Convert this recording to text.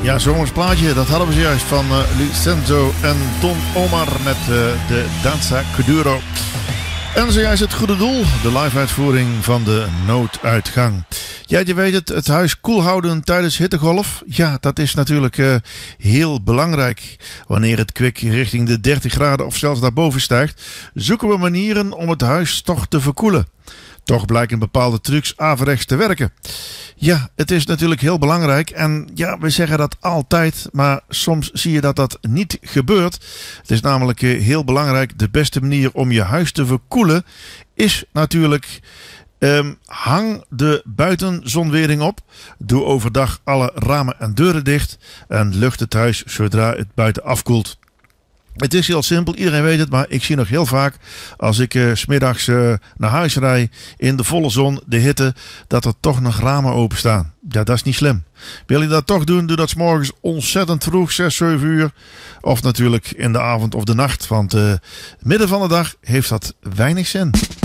Ja, zomers plaatje, dat hadden we zojuist van Lucenzo en Don Omar met de Danza Kuduro. En zojuist het goede doel, de live-uitvoering van de nooduitgang. Ja, je weet het huis koel houden tijdens hittegolf. Ja, dat is natuurlijk heel belangrijk. Wanneer het kwik richting de 30 graden of zelfs daarboven stijgt, zoeken we manieren om het huis toch te verkoelen. Toch blijken bepaalde trucs averechts te werken. Ja, het is natuurlijk heel belangrijk en ja, we zeggen dat altijd, maar soms zie je dat dat niet gebeurt. Het is namelijk heel belangrijk, de beste manier om je huis te verkoelen is natuurlijk hang de buitenzonwering op. Doe overdag alle ramen en deuren dicht en lucht het huis zodra het buiten afkoelt. Het is heel simpel, iedereen weet het, maar ik zie nog heel vaak als ik 's middags naar huis rijd in de volle zon, de hitte, dat er toch nog ramen openstaan. Ja, dat is niet slim. Wil je dat toch doen, doe dat 's morgens ontzettend vroeg, 6, 7 uur. Of natuurlijk in de avond of de nacht, want midden van de dag heeft dat weinig zin.